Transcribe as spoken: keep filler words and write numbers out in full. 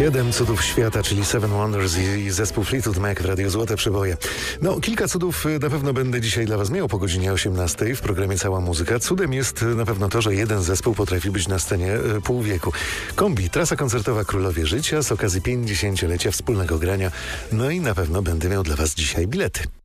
Siedem cudów świata, czyli Seven Wonders i zespół Fleetwood Mac w Radiu Złote Przeboje. No, kilka cudów na pewno będę dzisiaj dla was miał po godzinie osiemnastej w programie Cała Muzyka. Cudem jest na pewno to, że jeden zespół potrafi być na scenie pół wieku. Kombi, trasa koncertowa Królowie Życia z okazji pięćdziesięciolecia wspólnego grania. No i na pewno będę miał dla was dzisiaj bilety.